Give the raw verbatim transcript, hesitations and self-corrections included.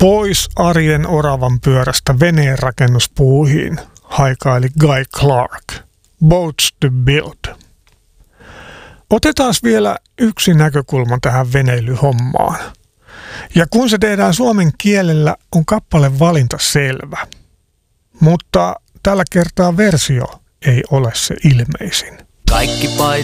Pois arjen oravan pyörästä veneen rakennuspuuhiin haikaili Guy Clark. Boats to build. Otetaan vielä yksi näkökulma tähän veneilyhommaan. Ja kun se tehdään suomen kielellä, on kappale valinta selvä. Mutta tällä kertaa versio ei ole se ilmeisin. Kaikki paitsi